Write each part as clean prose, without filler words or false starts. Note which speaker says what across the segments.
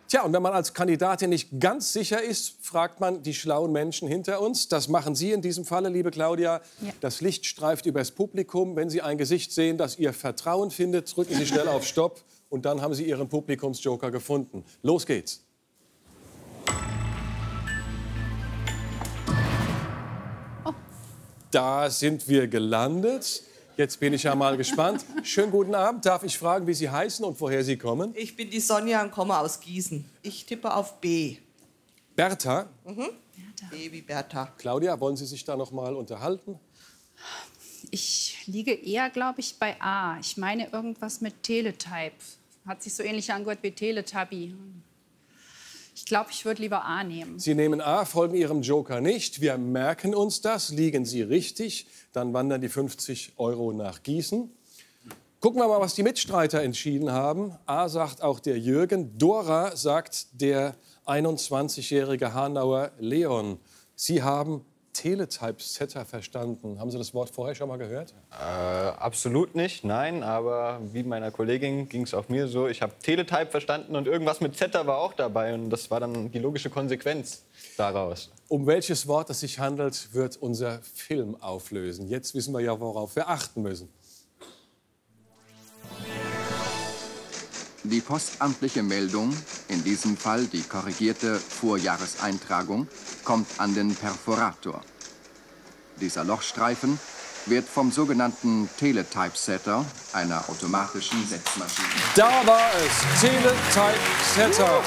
Speaker 1: Tja, und wenn man als Kandidatin nicht ganz sicher ist, fragt man die schlauen Menschen hinter uns. Das machen Sie in diesem Falle, liebe Claudia. Ja. Das Licht streift übers Publikum. Wenn Sie ein Gesicht sehen, das Ihr Vertrauen findet, drücken Sie schnell auf Stopp. Und dann haben Sie Ihren Publikumsjoker gefunden. Los geht's. Oh. Da sind wir gelandet. Jetzt bin ich ja mal gespannt. Schönen guten Abend. Darf ich fragen, wie Sie heißen und woher Sie kommen?
Speaker 2: Ich bin die Sonja und komme aus Gießen. Ich tippe auf B.
Speaker 1: Bertha?
Speaker 2: Mhm. B wie Bertha.
Speaker 1: Claudia, wollen Sie sich da noch mal unterhalten?
Speaker 3: Ich liege eher, glaube ich, bei A. Ich meine irgendwas mit Teletype. Hat sich so ähnlich angehört wie Teletubby. Ich glaube, ich würde lieber A nehmen.
Speaker 1: Sie nehmen A, folgen Ihrem Joker nicht. Wir merken uns das. Liegen Sie richtig, dann wandern die 50 € nach Gießen. Gucken wir mal, was die Mitstreiter entschieden haben. A sagt auch der Jürgen. Dora sagt der 21-jährige Hanauer Leon. Sie haben Teletype-Setter verstanden. Haben Sie das Wort vorher schon mal gehört?
Speaker 4: Absolut nicht, nein. Aber wie meiner Kollegin ging es auch mir so. Ich habe Teletype verstanden und irgendwas mit Setter war auch dabei. Und das war dann die logische Konsequenz daraus.
Speaker 1: Um welches Wort es sich handelt, wird unser Film auflösen. Jetzt wissen wir ja, worauf wir achten müssen.
Speaker 5: Die postamtliche Meldung, in diesem Fall die korrigierte Vorjahreseintragung, kommt an den Perforator. Dieser Lochstreifen wird vom sogenannten Teletype-Setter, einer automatischen Setzmaschine.
Speaker 1: Da war es, Teletype-Setter.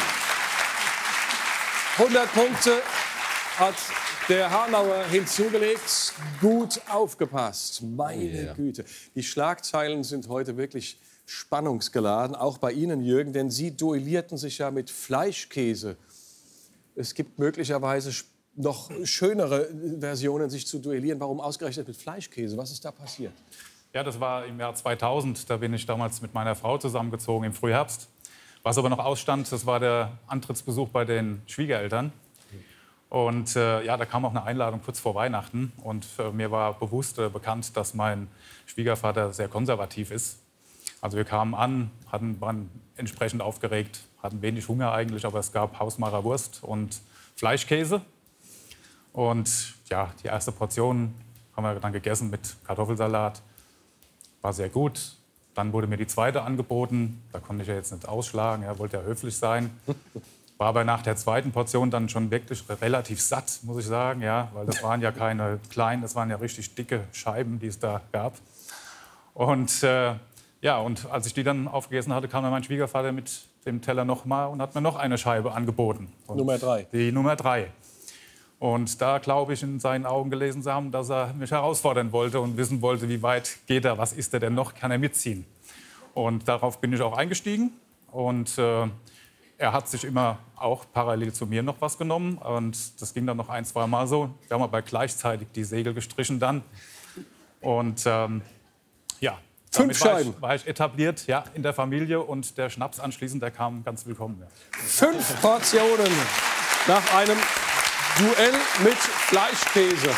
Speaker 1: 100 Punkte hat der Hanauer hinzugelegt. Gut aufgepasst, meine Güte. Die Schlagzeilen sind heute wirklich spannungsgeladen, auch bei Ihnen, Jürgen, denn Sie duellierten sich ja mit Fleischkäse. Es gibt möglicherweise noch schönere Versionen, sich zu duellieren. Warum ausgerechnet mit Fleischkäse? Was ist da passiert?
Speaker 6: Ja, das war im Jahr 2000. Da bin ich damals mit meiner Frau zusammengezogen im Frühherbst. Was aber noch ausstand, das war der Antrittsbesuch bei den Schwiegereltern. Und ja, da kam auch eine Einladung kurz vor Weihnachten. Und mir war bewusst bekannt, dass mein Schwiegervater sehr konservativ ist. Also wir kamen an, waren entsprechend aufgeregt, hatten wenig Hunger eigentlich, aber es gab Hausmacher Wurst und Fleischkäse. Und ja, die erste Portion haben wir dann gegessen mit Kartoffelsalat. War sehr gut. Dann wurde mir die zweite angeboten. Da konnte ich ja jetzt nicht ausschlagen, wollte ja höflich sein. War aber nach der zweiten Portion dann schon wirklich relativ satt, muss ich sagen. Ja, weil das waren ja keine kleinen, das waren ja richtig dicke Scheiben, die es da gab. Und ja, und als ich die dann aufgegessen hatte, kam dann mein Schwiegervater mit dem Teller noch mal und hat mir noch eine Scheibe angeboten. Und
Speaker 1: Nummer 3.
Speaker 6: Die Nummer 3. Und da glaube ich in seinen Augen gelesen zu haben, dass er mich herausfordern wollte und wissen wollte, wie weit geht er, was ist er denn noch, kann er mitziehen. Und darauf bin ich auch eingestiegen. Und er hat sich immer auch parallel zu mir noch was genommen. Und das ging dann noch ein-, zweimal so. Wir haben aber gleichzeitig die Segel gestrichen dann. Und ja.
Speaker 1: 5 Scheiben.
Speaker 6: War ich etabliert, ja, in der Familie, und der Schnaps anschließend, der kam ganz willkommen. Ja.
Speaker 1: 5 Portionen nach einem Duell mit Fleischkäse.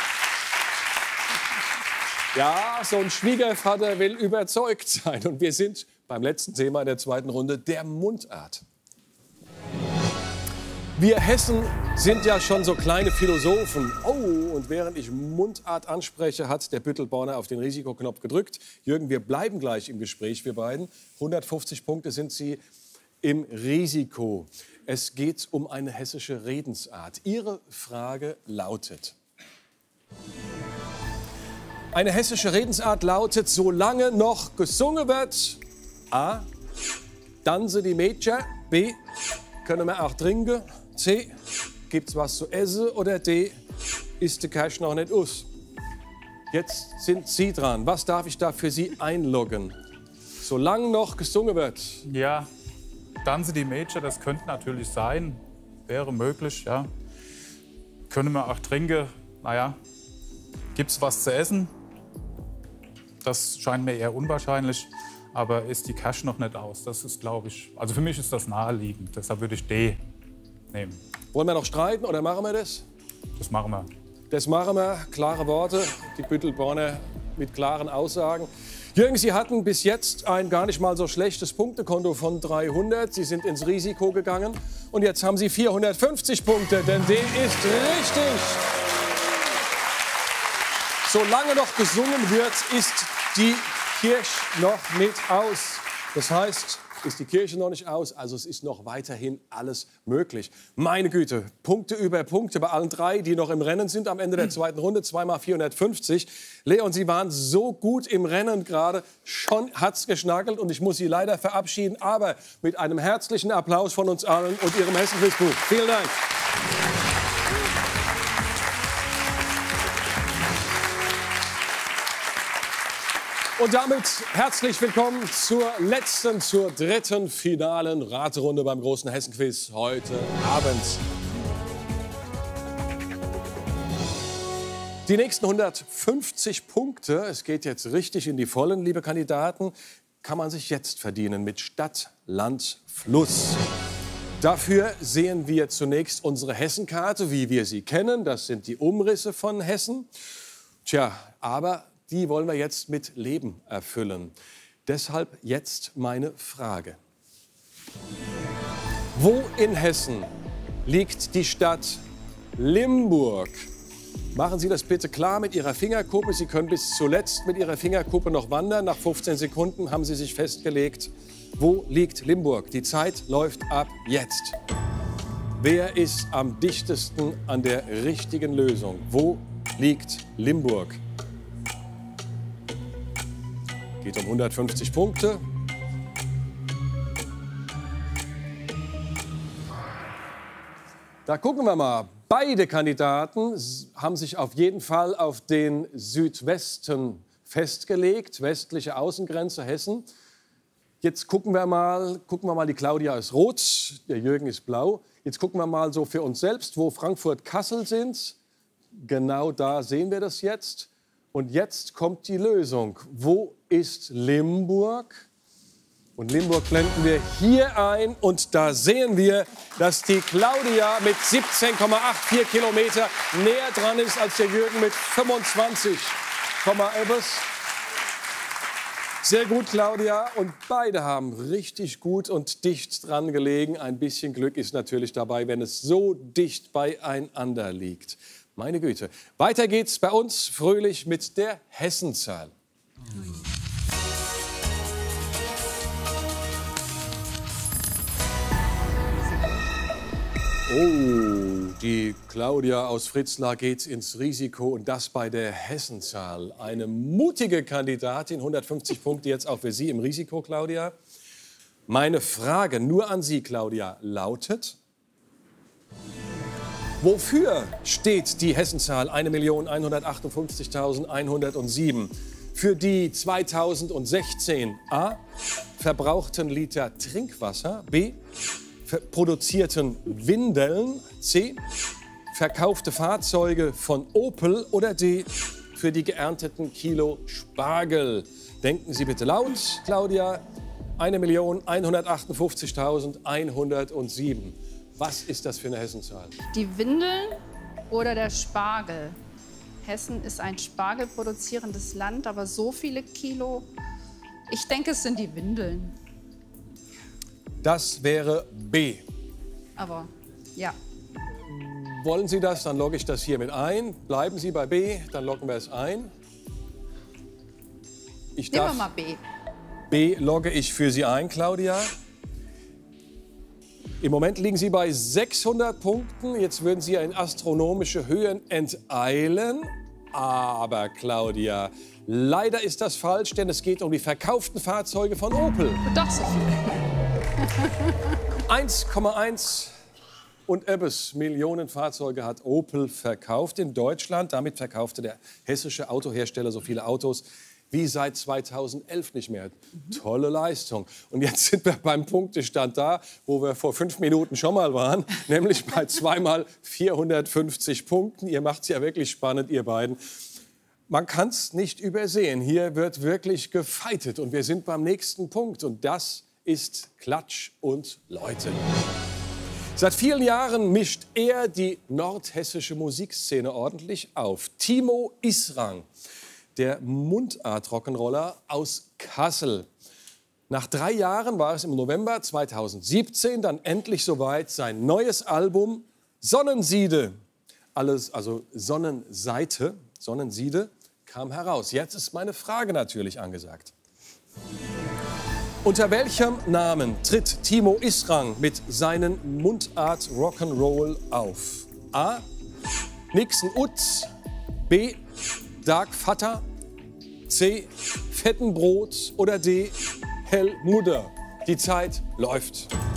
Speaker 1: Ja, so ein Schwiegervater will überzeugt sein. Und wir sind beim letzten Thema in der zweiten Runde, der Mundart. Wir Hessen sind ja schon so kleine Philosophen. Oh, und während ich Mundart anspreche, hat der Büttelborner auf den Risikoknopf gedrückt. Jürgen, wir bleiben gleich im Gespräch, wir beiden. 150 Punkte sind Sie im Risiko. Es geht um eine hessische Redensart. Ihre Frage lautet: Eine hessische Redensart lautet, solange noch gesungen wird. A. Danse die Mädchen. B. Können wir auch trinken. C. Gibt's was zu essen? Oder D. Ist der Cash noch nicht aus? Jetzt sind Sie dran. Was darf ich da für Sie einloggen? Solange noch gesungen wird.
Speaker 6: Ja, Danse die Mädchen, das könnte natürlich sein. Wäre möglich, ja. Können wir auch trinken. Naja, gibt's was zu essen? Das scheint mir eher unwahrscheinlich. Aber ist die Cash noch nicht aus? Das ist, glaube ich, also für mich ist das naheliegend. Deshalb würde ich D nehmen.
Speaker 1: Wollen wir noch streiten oder machen wir das?
Speaker 6: Das machen wir.
Speaker 1: Das machen wir. Klare Worte. Die Büttelborner mit klaren Aussagen. Jürgen, Sie hatten bis jetzt ein gar nicht mal so schlechtes Punktekonto von 300. Sie sind ins Risiko gegangen. Und jetzt haben Sie 450 Punkte, denn der ist richtig. Solange noch gesungen wird, ist die Kirche noch nicht aus. Das heißt, ist die Kirche noch nicht aus, also es ist noch weiterhin alles möglich. Meine Güte, Punkte über Punkte bei allen drei, die noch im Rennen sind am Ende der zweiten Runde, zweimal 450. Leon, Sie waren so gut im Rennen gerade, schon hat's geschnackelt und ich muss Sie leider verabschieden, aber mit einem herzlichen Applaus von uns allen und Ihrem Hessen-Quizbuch. Vielen Dank. Und damit herzlich willkommen zur dritten finalen Raterunde beim großen Hessen-Quiz heute Abend. Die nächsten 150 Punkte, es geht jetzt richtig in die Vollen, liebe Kandidaten, kann man sich jetzt verdienen mit Stadt, Land, Fluss. Dafür sehen wir zunächst unsere Hessenkarte, wie wir sie kennen. Das sind die Umrisse von Hessen. Tja, aber die wollen wir jetzt mit Leben erfüllen. Deshalb jetzt meine Frage. Wo in Hessen liegt die Stadt Limburg? Machen Sie das bitte klar mit Ihrer Fingerkuppe. Sie können bis zuletzt mit Ihrer Fingerkuppe noch wandern. Nach 15 Sekunden haben Sie sich festgelegt. Wo liegt Limburg? Die Zeit läuft ab jetzt. Wer ist am dichtesten an der richtigen Lösung? Wo liegt Limburg? Geht um 150 Punkte. Da gucken wir mal. Beide Kandidaten haben sich auf jeden Fall auf den Südwesten festgelegt, westliche Außengrenze Hessen. Jetzt gucken wir mal, die Claudia ist rot, der Jürgen ist blau. Jetzt gucken wir mal so für uns selbst, wo Frankfurt-Kassel sind. Genau da sehen wir das jetzt. Und jetzt kommt die Lösung. Wo ist Limburg? Und Limburg blenden wir hier ein. Und da sehen wir, dass die Claudia mit 17,84 Kilometer näher dran ist als der Jürgen mit 25, etwas. Sehr gut, Claudia. Und beide haben richtig gut und dicht dran gelegen. Ein bisschen Glück ist natürlich dabei, wenn es so dicht beieinander liegt. Meine Güte. Weiter geht's bei uns fröhlich mit der Hessenzahl. Oh, die Claudia aus Fritzlar geht ins Risiko und das bei der Hessenzahl. Eine mutige Kandidatin, 150 Punkte jetzt auch für Sie im Risiko, Claudia. Meine Frage nur an Sie, Claudia, lautet: Wofür steht die Hessenzahl 1.158.107? Für die 2016 A. verbrauchten Liter Trinkwasser, B. produzierten Windeln, C. verkaufte Fahrzeuge von Opel oder D. für die geernteten Kilo Spargel. Denken Sie bitte laut, Claudia. 1.158.107. Was ist das für eine Hessenzahl?
Speaker 3: Die Windeln oder der Spargel? Hessen ist ein spargelproduzierendes Land, aber so viele Kilo. Ich denke, es sind die Windeln.
Speaker 1: Das wäre B.
Speaker 3: Aber ja.
Speaker 1: Wollen Sie das? Dann logge ich das hier mit ein. Bleiben Sie bei B, dann loggen wir es ein.
Speaker 3: Nehmen wir mal B.
Speaker 1: B logge ich für Sie ein, Claudia. Im Moment liegen Sie bei 600 Punkten. Jetzt würden Sie in astronomische Höhen enteilen. Aber, Claudia, leider ist das falsch, denn es geht um die verkauften Fahrzeuge von Opel.
Speaker 3: Doch so viel.
Speaker 1: 1,1 und etwas Millionen Fahrzeuge hat Opel verkauft in Deutschland. Damit verkaufte der hessische Autohersteller so viele Autos wie seit 2011 nicht mehr. Tolle Leistung. Und jetzt sind wir beim Punktestand da, wo wir vor 5 Minuten schon mal waren, nämlich bei zweimal 450 Punkten. Ihr macht es ja wirklich spannend, ihr beiden. Man kann es nicht übersehen. Hier wird wirklich gefeitet. Und wir sind beim nächsten Punkt. Und das ist Klatsch und Leute. Seit vielen Jahren mischt er die nordhessische Musikszene ordentlich auf. Timo Israng. der Mundart-Rock'n'Roller aus Kassel. Nach 3 Jahren war es im November 2017 dann endlich soweit, sein neues Album Sonnensiede, also Sonnenseite, Sonnensiede, kam heraus. Jetzt ist meine Frage natürlich angesagt. Unter welchem Namen tritt Timo Israng mit seinen Mundart Rock'n'Roll auf? A. Nixon Utz, B. Dark Vater, C. Fettenbrot oder D. Hellmutter. Die Zeit läuft.